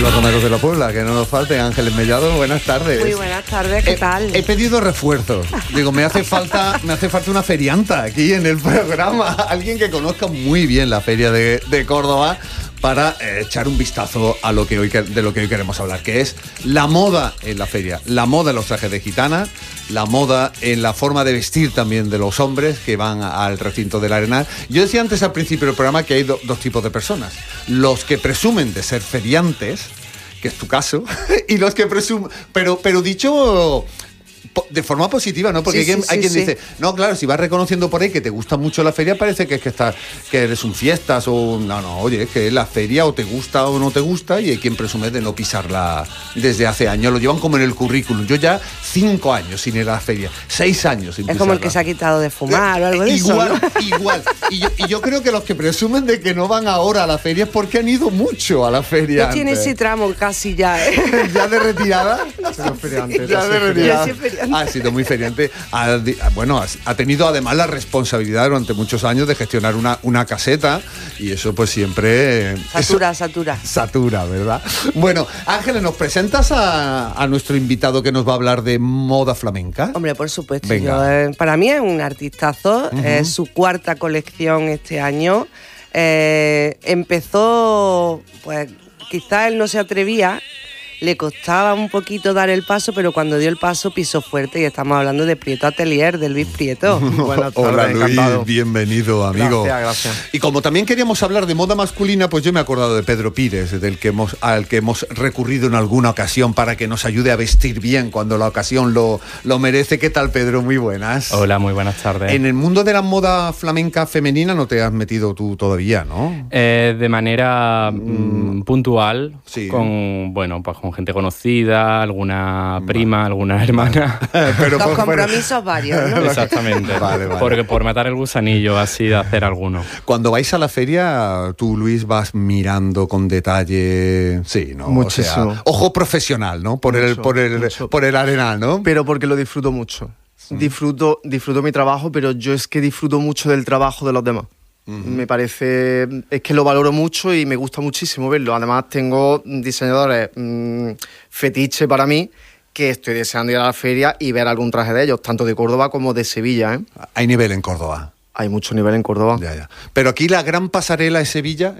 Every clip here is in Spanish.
los romeros de la Puebla, que no nos falte. Ángeles Mellado, buenas tardes. Muy buenas tardes, ¿qué tal? He pedido refuerzos. Digo, me hace falta una ferianta aquí en el programa. Alguien que conozca muy bien la feria de Córdoba para echar un vistazo a lo que hoy queremos hablar, que es la moda en la feria, la moda en los trajes de gitana, la moda en la forma de vestir también de los hombres que van al recinto del Arenal. Yo decía antes al principio del programa que hay dos tipos de personas: los que presumen de ser feriantes, que es tu caso, y los que presumen, pero dicho de forma positiva, ¿no? Porque hay quien dice, no, claro, si vas reconociendo por ahí que te gusta mucho la feria, parece que es que eres un fiestas o no, oye, es que la feria o te gusta o no te gusta, y hay quien presume de no pisarla desde hace años, lo llevan como en el currículum. Yo ya 5 años sin ir a la feria, 6 años sin pisarla. Es como el que se ha quitado de fumar o algo de eso, ¿no? Igual. Y yo creo que los que presumen de que no van ahora a la feria es porque han ido mucho a la feria. Tú tienes ese tramo casi ya, ¿eh? ¿Ya de retirada? Ya de retirada. Ha sido muy feriante. Ha tenido además la responsabilidad durante muchos años de gestionar una caseta, y eso pues siempre... Satura, ¿verdad? Bueno, Ángeles, ¿nos presentas a nuestro invitado que nos va a hablar de moda flamenca? Hombre, por supuesto. Para mí es un artistazo. Es su 4ª colección este año. Empezó, pues quizás él no se atrevía, le costaba un poquito dar el paso, pero cuando dio el paso pisó fuerte, y estamos hablando de Prieto Atelier, de Luis Prieto. Buenas tardes, hola Luis, encantado. Bienvenido, amigo. Gracias. Y como también queríamos hablar de moda masculina, pues yo me he acordado de Pedro Pires, al que hemos recurrido en alguna ocasión para que nos ayude a vestir bien cuando la ocasión lo merece. ¿Qué tal, Pedro? Muy buenas. Hola, muy buenas tardes. En el mundo de la moda flamenca femenina no te has metido tú todavía, ¿no? De manera puntual, sí. con gente conocida, alguna prima, alguna hermana. Pero los compromisos varios, ¿no? Exactamente. Vale. Porque por matar el gusanillo así de hacer alguno. Cuando vais a la feria, tú, Luis, vas mirando con detalle, sí, ¿no? Muchísimo. O sea, ojo profesional, ¿no? Por el Arenal, ¿no? Pero porque lo disfruto mucho. Disfruto mi trabajo, pero yo es que disfruto mucho del trabajo de los demás. Me parece, es que lo valoro mucho y me gusta muchísimo verlo. Además tengo diseñadores fetiche para mí, que estoy deseando ir a la feria y ver algún traje de ellos, tanto de Córdoba como de Sevilla, ¿eh? Hay nivel en Córdoba. Hay mucho nivel en Córdoba. Ya. Pero aquí la gran pasarela es Sevilla.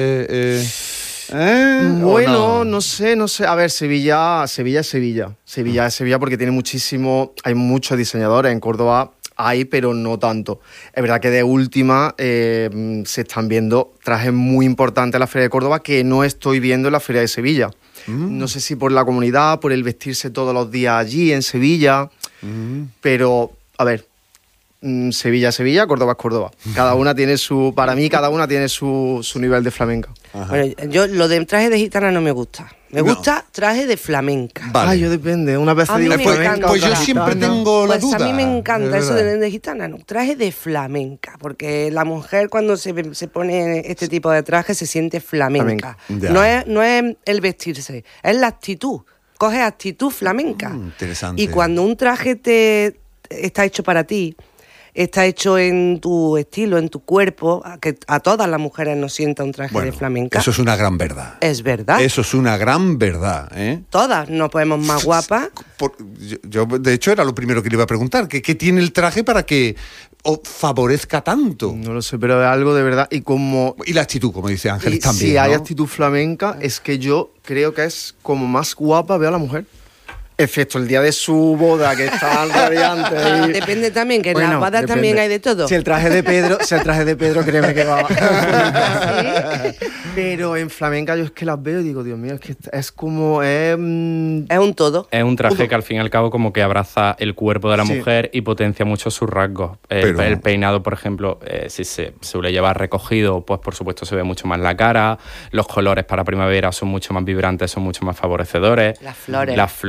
Bueno, no sé. A ver, Sevilla es Sevilla. Sevilla es Sevilla porque hay muchos diseñadores. En Córdoba hay, pero no tanto. Es verdad que de última se están viendo trajes muy importantes en la Feria de Córdoba que no estoy viendo en la Feria de Sevilla. No sé si por la comunidad, por el vestirse todos los días allí en Sevilla, pero, a ver, Sevilla es Sevilla, Córdoba es Córdoba. Cada una tiene su nivel de flamenca. Ajá. Bueno, yo lo de traje de gitana no me gusta. Me gusta traje de flamenca. Vale. Yo depende. Una vez digo flamenca. Pues yo siempre tengo la duda. A mí me encanta eso de gitana, no. Traje de flamenca, porque la mujer cuando se pone este tipo de traje se siente flamenca. No es el vestirse, es la actitud. Coge actitud flamenca. Interesante. Y cuando un traje está hecho para ti, está hecho en tu estilo, en tu cuerpo, que a todas las mujeres nos sienta un traje de flamenca. Eso es una gran verdad. Es verdad. Eso es una gran verdad, ¿eh? Todas nos podemos más guapas. Yo, de hecho, era lo primero que le iba a preguntar. ¿Qué tiene el traje para que favorezca tanto? No lo sé, pero es algo de verdad. Y la actitud, como dice Ángeles, también, si ¿no? hay actitud flamenca, es que yo creo que es como más guapa veo a la mujer. Excepto el día de su boda, que está radiante. Depende también, que en las bodas también hay de todo. Si el traje de Pedro, créeme que va. ¿Sí? Pero en flamenca yo es que las veo y digo, Dios mío, es que es como... Es un todo. Es un traje que al fin y al cabo como que abraza el cuerpo de la mujer y potencia mucho sus rasgos. El peinado, por ejemplo, si se suele llevar recogido, pues por supuesto se ve mucho más la cara. Los colores para primavera son mucho más vibrantes, son mucho más favorecedores. Las flores, por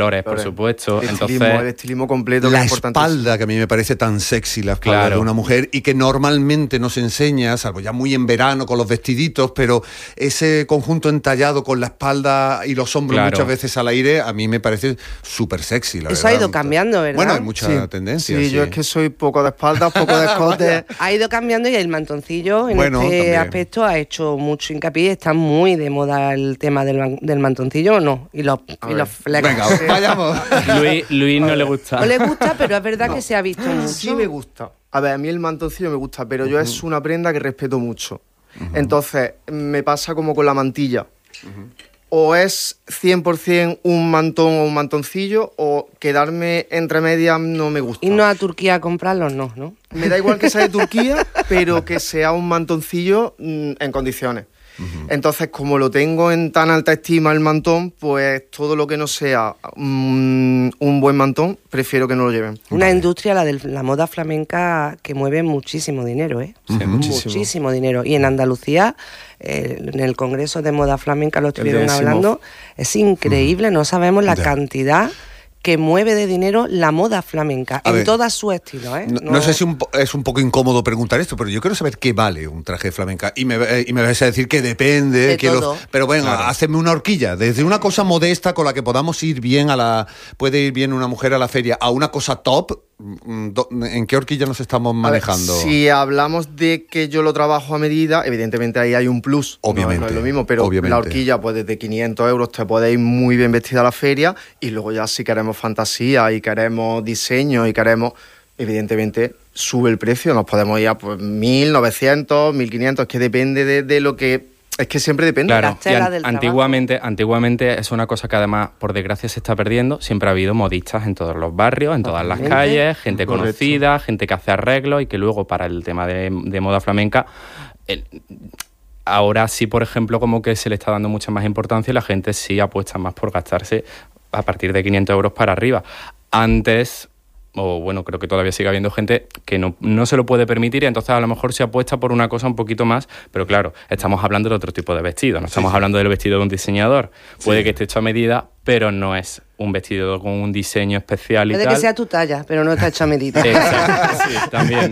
supuesto. El estilismo completo. La espalda, que a mí me parece tan sexy, la espalda de una mujer, y que normalmente no se enseña, salvo ya muy en verano con los vestiditos, pero ese conjunto entallado con la espalda y los hombros muchas veces al aire, a mí me parece súper sexy, la verdad. Eso ha ido cambiando, ¿verdad? Bueno, hay mucha tendencia. Sí, yo es que soy poco de espalda, poco de escote. Ha ido cambiando y el mantoncillo en este aspecto ha hecho mucho hincapié. Está muy de moda el tema del mantoncillo, ¿o no? Y los flecos. Venga, vayamos. Luis no le gusta. No le gusta, pero es verdad que se ha visto mucho. Sí me gusta. A ver, a mí el mantoncillo me gusta, pero yo es una prenda que respeto mucho. Entonces, me pasa como con la mantilla. O es 100% un mantón o un mantoncillo, o quedarme entre medias no me gusta. Irnos a Turquía a comprarlos, no. Me da igual que sea de Turquía, pero que sea un mantoncillo en condiciones. Entonces, como lo tengo en tan alta estima el mantón, pues todo lo que no sea un buen mantón, prefiero que no lo lleven. Una industria, la de la moda flamenca, que mueve muchísimo dinero, ¿eh? Sí, muchísimo dinero. Y en Andalucía, en el Congreso de Moda Flamenca lo estuvieron hablando, es increíble, no sabemos la cantidad que mueve de dinero la moda flamenca, en todas sus estilos, ¿eh? No sé si es un poco incómodo preguntar esto, pero yo quiero saber qué vale un traje de flamenca. Y me vais a decir que depende. De todo. Pero bueno, hacedme una horquilla. Desde una cosa modesta con la que podamos ir bien puede ir bien una mujer a la feria, a una cosa top. ¿En qué horquilla nos estamos manejando? A ver, si hablamos de que yo lo trabajo a medida, evidentemente ahí hay un plus. Obviamente. No es lo mismo, pero la horquilla, pues desde 500 euros te puede ir muy bien vestida a la feria, y luego ya si queremos fantasía y queremos diseño y queremos, evidentemente sube el precio, nos podemos ir a pues 1.900, 1.500, es que depende de lo que... Es que siempre depende. Claro, antiguamente es una cosa que además, por desgracia, se está perdiendo. Siempre ha habido modistas en todos los barrios, en todas las calles, gente conocida, gente que hace arreglos y que luego para el tema de moda flamenca... Ahora sí, por ejemplo, como que se le está dando mucha más importancia y la gente sí apuesta más por gastarse a partir de 500 euros para arriba. Antes... o bueno, creo que todavía sigue habiendo gente que no se lo puede permitir, y entonces a lo mejor se apuesta por una cosa un poquito más, pero claro, estamos hablando de otro tipo de vestido, no estamos hablando del vestido de un diseñador. Puede que esté hecho a medida, pero no es un vestido con un diseño especial y tal. Puede que sea tu talla, pero no está hecho a medida. Exacto, sí, también.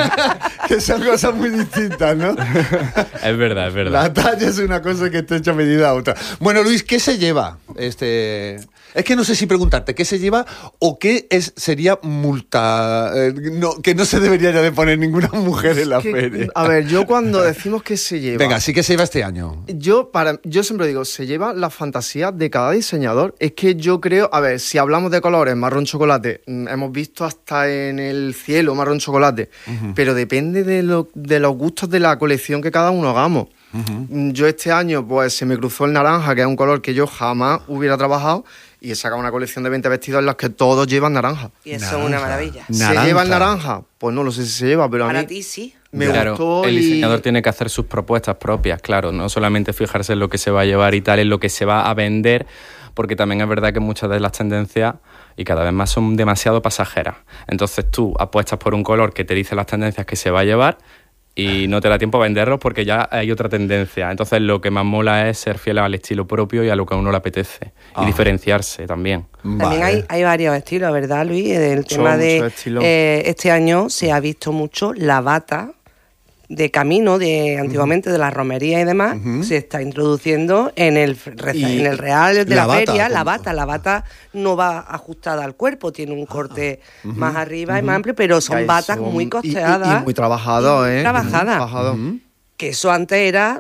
Que son cosas muy distintas, ¿no? Es verdad. La talla es una cosa que está hecha a medida a otra. Bueno, Luis, ¿qué se lleva? Es que no sé si preguntarte qué se lleva o qué sería multa, que no se debería ya de poner ninguna mujer en la feria. A ver, yo cuando decimos que se lleva... Venga, sí que se lleva este año. Yo siempre digo, se lleva la fantasía de cada diseñador. Es que yo creo, a ver, si hablamos de colores, marrón chocolate, hemos visto hasta en el cielo marrón chocolate, pero depende de los gustos de la colección que cada uno hagamos. Yo este año pues se me cruzó el naranja, que es un color que yo jamás hubiera trabajado, y he sacado una colección de 20 vestidos en los que todos llevan naranja. Y eso es una maravilla. ¿Se lleva el naranja? Pues no lo sé si se lleva, pero para a mí... ti sí. Me gustó. El diseñador tiene que hacer sus propuestas propias, claro, no solamente fijarse en lo que se va a llevar y tal, en lo que se va a vender, porque también es verdad que muchas de las tendencias, y cada vez más, son demasiado pasajeras. Entonces tú apuestas por un color que te dice las tendencias que se va a llevar, y no te da tiempo a venderlos porque ya hay otra tendencia. Entonces lo que más mola es ser fiel al estilo propio y a lo que a uno le apetece. Y diferenciarse también. También hay varios estilos, ¿verdad, Luis? El tema de este año se ha visto mucho la bata de camino, de antiguamente de la romería y demás, se está introduciendo en el real de la feria. La bata no va ajustada al cuerpo, tiene un corte más arriba y más amplio, pero son batas muy costeadas. Y muy trabajadas, ¿eh? Trabajadas. Que eso antes era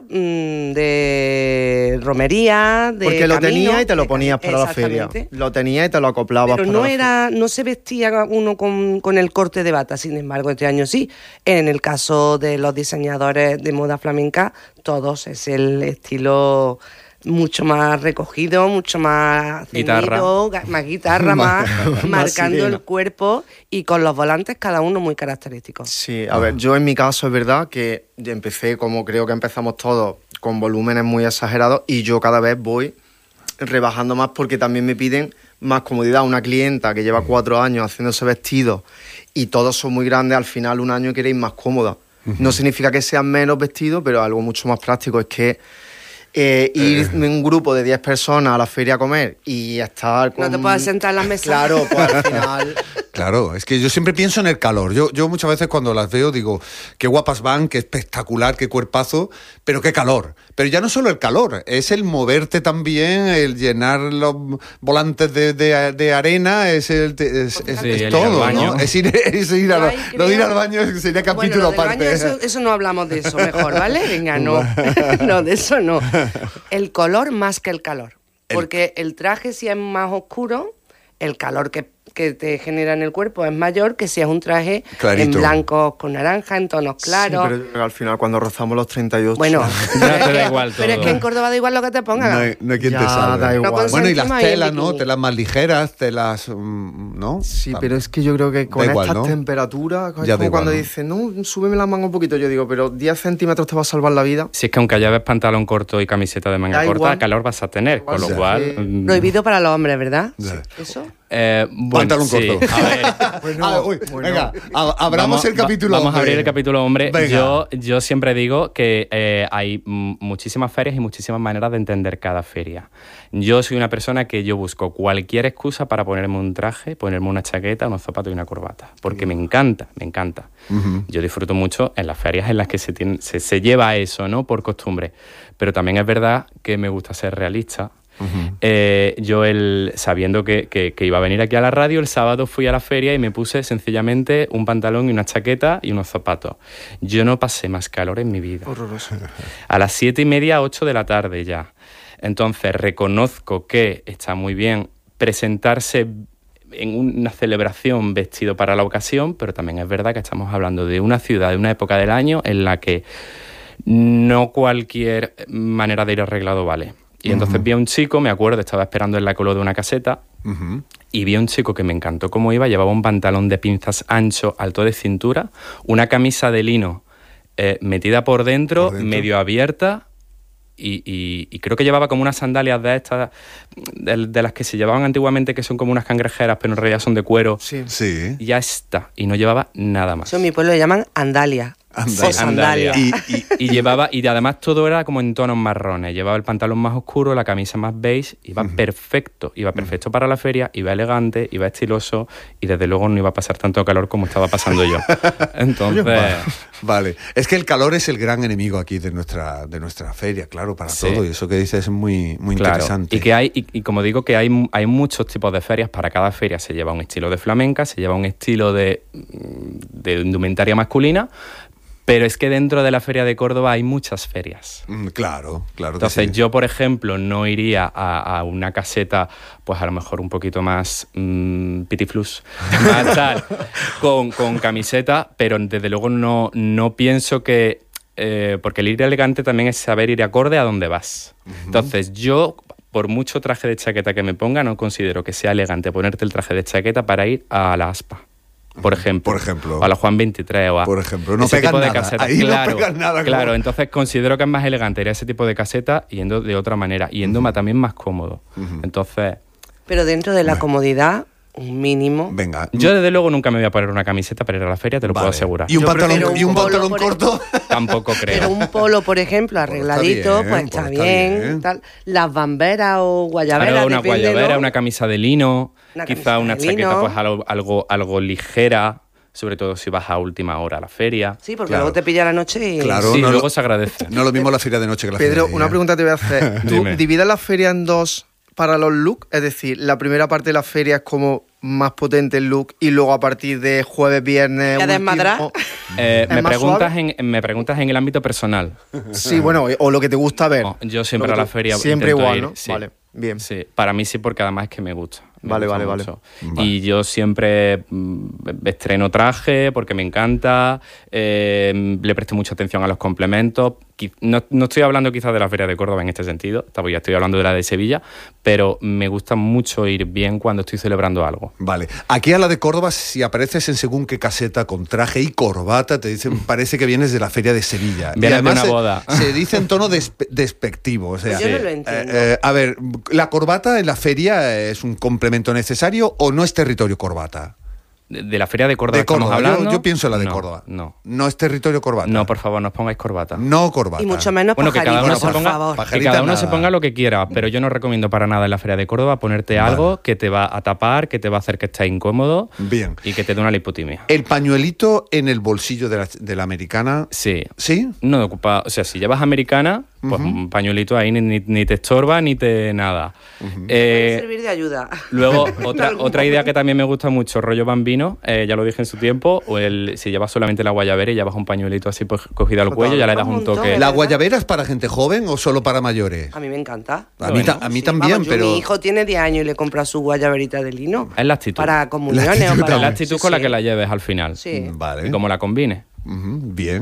de romería, de porque lo camino, tenía y te lo ponías para la feria. Lo tenía y te lo acoplabas. Pero no se vestía uno con el corte de bata. Sin embargo, este año sí. En el caso de los diseñadores de moda flamenca, todos es el estilo mucho más recogido, mucho más ceñido, más guitarra, más marcando el cuerpo, y con los volantes cada uno muy característicos. Sí, a ver, yo en mi caso es verdad que empecé, como creo que empezamos todos, con volúmenes muy exagerados, y yo cada vez voy rebajando más porque también me piden más comodidad. Una clienta que lleva 4 años haciéndose vestidos y todos son muy grandes, al final un año queréis más cómoda. No significa que sean menos vestidos, pero algo mucho más práctico. Es que ir en un grupo de 10 personas a la feria a comer y estar con... No te puedes sentar en las mesas. Claro, pues al final... Claro, es que yo siempre pienso en el calor. Yo muchas veces cuando las veo digo, qué guapas van, qué espectacular, qué cuerpazo, pero qué calor. Pero ya no solo el calor, es el moverte también, el llenar los volantes de arena, es todo, ¿no? Es ir al baño sería capítulo aparte. Eso no hablamos de eso mejor, ¿vale? Venga, no. No, de eso no. El color más que el calor. Porque el traje, si es más oscuro, el calor que te genera en el cuerpo es mayor que si es un traje clarito, en blanco con naranja, en tonos claros. Sí, pero al final cuando rozamos los 38... Bueno, ya te da igual todo. Pero es que en Córdoba da igual lo que te pongan. No hay quien te salve. Da igual. Bueno, y las telas, ¿no? Telas más ligeras, telas... ¿no? Sí, pero es que yo creo que con estas temperaturas, es como cuando dicen, no, súbeme la manga un poquito, yo digo, pero 10 centímetros te va a salvar la vida. Si es que aunque lleves pantalón corto y camiseta de manga corta, calor vas a tener, con lo cual... Prohibido para los hombres, ¿verdad? ¿Eso? Bueno, pantalón corto. A ver. Venga, abramos el capítulo Vamos hombre. a abrir el capítulo hombre. Yo siempre digo que hay muchísimas ferias y muchísimas maneras de entender cada feria. Yo soy una persona que yo busco cualquier excusa para ponerme un traje, ponerme una chaqueta, unos zapatos y una corbata. Porque me encanta. Uh-huh. Yo disfruto mucho en las ferias en las que se lleva eso, ¿no? Por costumbre. Pero también es verdad que me gusta ser realista. Uh-huh. Yo sabiendo que iba a venir aquí a la radio, el sábado fui a la feria y me puse sencillamente un pantalón y una chaqueta y unos zapatos. Yo no pasé más calor en mi vida. Horroroso. A las 7:30, 8 de la tarde ya. Entonces reconozco que está muy bien presentarse en una celebración vestido para la ocasión, pero también es verdad que estamos hablando de una ciudad, de una época del año en la que no cualquier manera de ir arreglado vale. Y entonces vi a un chico, me acuerdo, estaba esperando en la cola de una caseta, y vi a un chico que me encantó cómo iba, llevaba un pantalón de pinzas ancho, alto de cintura, una camisa de lino metida por dentro, medio abierta, y creo que llevaba como unas sandalias de estas, de las que se llevaban antiguamente, que son como unas cangrejeras, pero en realidad son de cuero. Sí. Y ya está, y no llevaba nada más. Eso en mi pueblo le llaman andalia. Sandalia. Y llevaba, y además todo era como en tonos marrones. Llevaba el pantalón más oscuro, la camisa más beige, iba perfecto para la feria, iba elegante, iba estiloso y desde luego no iba a pasar tanto calor como estaba pasando yo. Entonces... Vale. Es que el calor es el gran enemigo aquí de nuestra feria, claro, para todo. Y eso que dices es muy interesante. Y que y como digo, que hay muchos tipos de ferias. Para cada feria se lleva un estilo de flamenca, se lleva un estilo de indumentaria masculina. Pero es que dentro de la Feria de Córdoba hay muchas ferias. Claro. Entonces yo, por ejemplo, no iría a una caseta, pues a lo mejor un poquito más pitiflus, más tal, con camiseta, pero desde luego no pienso que... porque el ir elegante también es saber ir acorde a donde vas. Entonces yo, por mucho traje de chaqueta que me ponga, no considero que sea elegante ponerte el traje de chaqueta para ir a la Aspa. Por ejemplo, o a la Juan 23 o a por ejemplo, no pegan nada. Casetas. Ahí no pegan nada. Claro, entonces considero que es más elegante ir a ese tipo de caseta yendo de otra manera, yendo también más cómodo. Entonces... Pero dentro de la comodidad, un mínimo. Venga. Yo desde luego nunca me voy a poner una camiseta para ir a la feria, te lo puedo asegurar. ¿Y un pantalón corto? Tampoco creo. Pero un polo, por ejemplo, arregladito, pues está bien. Tal. Las bamberas o guayaberas. Claro, una depende, guayabera, ¿no? una camisa de lino, quizá una chaqueta pues algo ligera, sobre todo si vas a última hora a la feria. Sí, porque luego te pilla la noche y... Claro, sí, luego se agradece. No lo mismo la feria de noche que la feria de Pedro, día. una pregunta te voy a hacer. ¿Tú divides la feria en dos para los looks? Es decir, la primera parte de la feria es como más potente el look y luego a partir de jueves, viernes... ¿Ya desmadrar? Me preguntas en el ámbito personal. Sí, bueno, o lo que te gusta ver. No, yo siempre a la feria siempre igual, ir, ¿no? Sí. Vale, bien. Sí, para mí sí, porque además es que me gusta. Vale. Y yo siempre estreno traje porque me encanta, le presto mucha atención a los complementos. No estoy hablando quizás de la Feria de Córdoba en este sentido, ya estoy hablando de la de Sevilla, pero me gusta mucho ir bien cuando estoy celebrando algo. Vale. Aquí a la de Córdoba, si apareces en según qué caseta con traje y corbata, te dicen, parece que vienes de la Feria de Sevilla. Vienes y además de una boda. Se dice en tono despectivo. O sea, yo no lo entiendo. A ver, ¿la corbata en la feria es un complemento necesario o no es territorio corbata? de la feria de Córdoba, De Córdoba, estamos hablando. yo pienso en la de No, Córdoba. No. No es territorio corbata. No, por favor, no os pongáis corbata. No corbata. Y mucho menos Bueno, que cada uno pajarita, se por ponga, favor. que Pajarita cada uno nada. se ponga lo que quiera, pero yo no recomiendo para nada en la feria de Córdoba ponerte algo que te va a tapar, que te va a hacer que estés incómodo Bien. y que te dé una lipotimia. El pañuelito en el bolsillo de la americana. Sí. ¿Sí? No ocupa, o sea, si llevas americana, pues un pañuelito ahí ni te estorba ni te nada. Puede servir de ayuda. Luego, En algún otra idea que también me gusta mucho, rollo bambino, ya lo dije en su tiempo, o si llevas solamente la guayabera y llevas un pañuelito así pues, cogido al cuello, ya le das un montón, toque. ¿La ¿verdad? guayabera es para gente joven o solo para mayores? A mí me encanta. A mí, Bueno, a mí Sí, también, vamos, pero... Mi hijo tiene 10 años y le compra su guayaberita de lino. Es la actitud. Para comuniones La actitud o para... Es la actitud Sí, con la sí. que la lleves al final. Sí. Vale. Y como la combines. Bien.